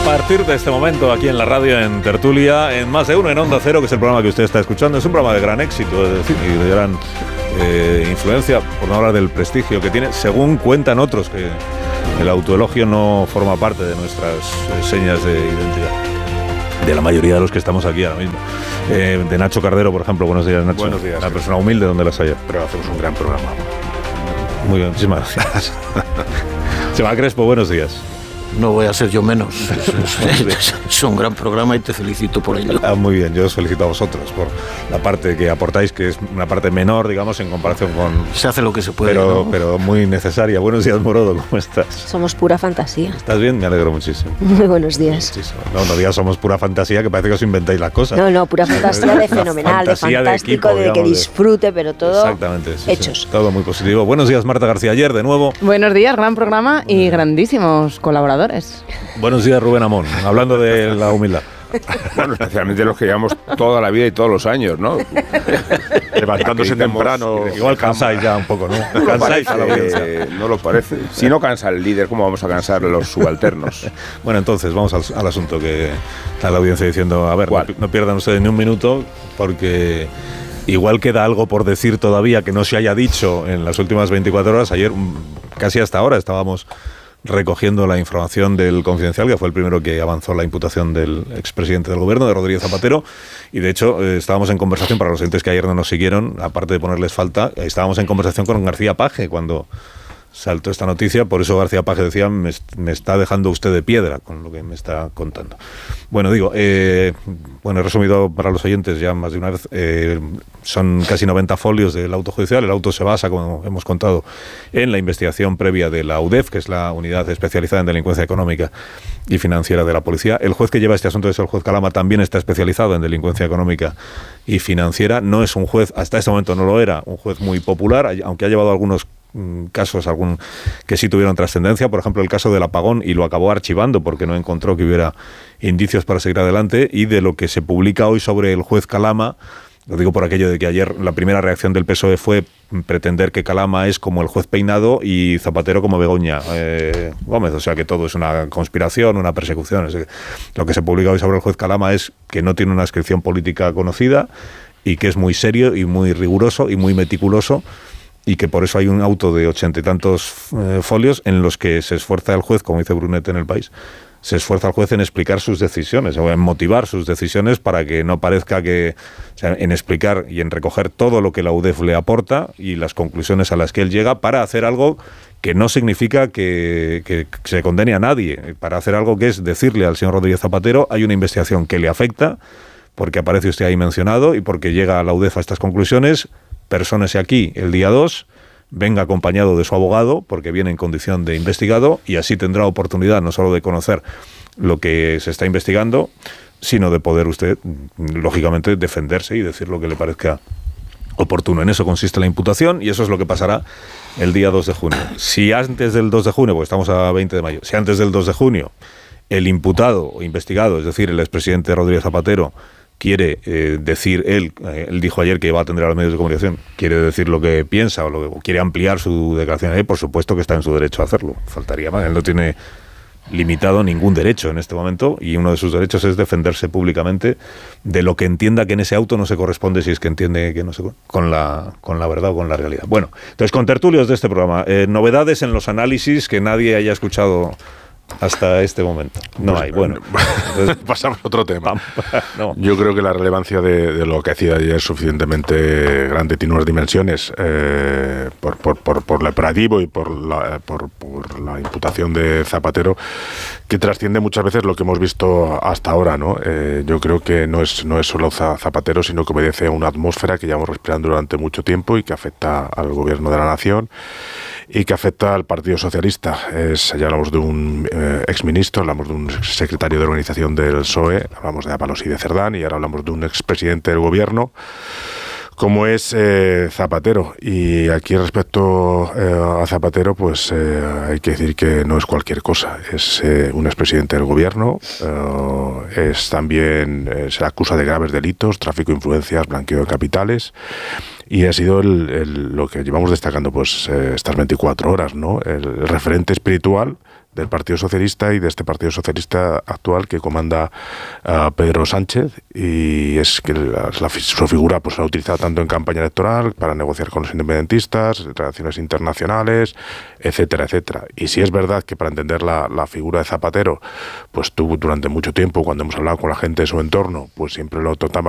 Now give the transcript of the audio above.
partir de este momento aquí en la radio, en Tertulia, en Más de Uno, en Onda Cero, que es el programa que usted está escuchando. Es un programa de gran éxito, es decir, y de gran influencia, por no hablar del prestigio que tiene, según cuentan otros, que el autoelogio no forma parte de nuestras señas de identidad, de la mayoría de los que estamos aquí ahora mismo. De Nacho Cardero, por ejemplo. Buenos días, Nacho. Buenos días. Una persona humilde donde las haya. Pero hacemos un gran programa. Muy bien, muchísimas gracias. Chema Crespo, buenos días. No voy a ser yo menos. Es un gran programa y te felicito por ello. Muy bien, yo os felicito a vosotros por la parte que aportáis, que es una parte menor, digamos, en comparación con... Se hace lo que se puede, pero muy necesaria. Buenos días, Morodo, ¿cómo estás? Somos pura fantasía. ¿Estás bien? Me alegro muchísimo. Muy buenos días. Muchísimo. No digas somos pura fantasía, que parece que os inventáis las cosas. No, pura fantasía de fenomenal, fantasía de fantástico, de equipo, de que disfrute, pero todo exactamente, sí, hechos. Sí, todo muy positivo. Buenos días, Marta García Ayer, de nuevo. Buenos días, gran programa y grandísimos colaboradores. Buenos días, Rubén Amón, hablando de la humildad. Bueno, especialmente los que llevamos toda la vida y todos los años, ¿no? Levantándose temprano. Igual cansáis ya un poco, ¿no? Cansáis a la audiencia. No lo parece. Si no cansa el líder, ¿cómo vamos a cansar los subalternos? Bueno, entonces, vamos al asunto, que está la audiencia diciendo, a ver, no pierdan ustedes ni un minuto, porque igual queda algo por decir todavía que no se haya dicho en las últimas 24 horas. Ayer, casi hasta ahora, estábamos recogiendo la información del Confidencial, que fue el primero que avanzó la imputación del expresidente del gobierno, de Rodríguez Zapatero, y de hecho estábamos en conversación, para los oyentes que ayer no nos siguieron, aparte de ponerles falta, estábamos en conversación con García Paje cuando saltó esta noticia. Por eso García Paje decía, me está dejando usted de piedra con lo que me está contando. Bueno, digo, he resumido para los oyentes ya más de una vez, son casi 90 folios del auto judicial. El auto se basa, como hemos contado, en la investigación previa de la UDEF, que es la unidad especializada en delincuencia económica y financiera de la policía. El juez que lleva este asunto es el juez Calama, también está especializado en delincuencia económica y financiera. No es un juez, hasta este momento no lo era, un juez muy popular, aunque ha llevado algunos casos que sí tuvieron trascendencia, por ejemplo el caso del apagón, y lo acabó archivando porque no encontró que hubiera indicios para seguir adelante. Y de lo que se publica hoy sobre el juez Calama, lo digo por aquello de que ayer la primera reacción del PSOE fue pretender que Calama es como el juez Peinado y Zapatero como Begoña Gómez, o sea que todo es una conspiración, una persecución. Lo que se publica hoy sobre el juez Calama es que no tiene una adscripción política conocida y que es muy serio y muy riguroso y muy meticuloso, y que por eso hay un auto de 80 y tantos folios en los que se esfuerza el juez, como dice Brunet en El País, se esfuerza el juez en explicar sus decisiones, o en motivar sus decisiones, para que no parezca que... O sea, en explicar y en recoger todo lo que la UDEF le aporta y las conclusiones a las que él llega, para hacer algo que no significa que se condene a nadie, para hacer algo que es decirle al señor Rodríguez Zapatero, hay una investigación que le afecta, porque aparece usted ahí mencionado y porque llega a la UDEF a estas conclusiones. Persónese aquí el día 2, venga acompañado de su abogado, porque viene en condición de investigado, y así tendrá oportunidad no solo de conocer lo que se está investigando, sino de poder usted, lógicamente, defenderse y decir lo que le parezca oportuno. En eso consiste la imputación, y eso es lo que pasará el día 2 de junio. Si antes del 2 de junio, porque estamos a 20 de mayo, si antes del 2 de junio el imputado o investigado, es decir, el expresidente Rodríguez Zapatero, quiere decir, él dijo ayer que va a atender a los medios de comunicación, quiere decir lo que piensa o quiere ampliar su declaración, por supuesto que está en su derecho a hacerlo, faltaría más. Él no tiene limitado ningún derecho en este momento, y uno de sus derechos es defenderse públicamente de lo que entienda que en ese auto no se corresponde, si es que entiende que no se con la verdad o con la realidad. Bueno, entonces, con tertulios de este programa, novedades en los análisis que nadie haya escuchado hasta este momento. No pues, hay, bueno. Entonces, pasamos a otro tema. No. Yo creo que la relevancia de lo que hacía ayer es suficientemente grande, tiene unas dimensiones por el operativo y por la imputación de Zapatero, que trasciende muchas veces lo que hemos visto hasta ahora, ¿no? Yo creo que no es solo Zapatero, sino que obedece a una atmósfera que llevamos respirando durante mucho tiempo y que afecta al gobierno de la nación y que afecta al Partido Socialista. Ya hablamos de un exministro, hablamos de un secretario de organización del PSOE, hablamos de Ábalos y de Cerdán, y ahora hablamos de un expresidente del gobierno, como es Zapatero. Y aquí, respecto a Zapatero, pues hay que decir que no es cualquier cosa. Es un expresidente del gobierno, es también se le acusa de graves delitos, tráfico de influencias, blanqueo de capitales, y ha sido lo que llevamos destacando pues estas 24 horas, ¿no? El referente espiritual del Partido Socialista y de este Partido Socialista actual que comanda Pedro Sánchez, y es que su figura pues la ha utilizado tanto en campaña electoral para negociar con los independentistas, relaciones internacionales, etcétera, etcétera. Y si es verdad que para entender la figura de Zapatero, pues tuvo durante mucho tiempo, cuando hemos hablado con la gente de su entorno, pues siempre lo trataba